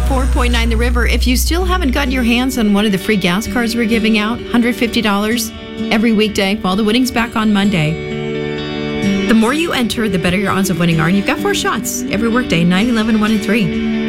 94.9 The River. If you still haven't gotten your hands on one of the free gas cards we're giving out, $150 every weekday, while the winning's back on Monday. The more you enter, the better your odds of winning are. And you've got 4 shots every workday, 9, 11, 1, and 3.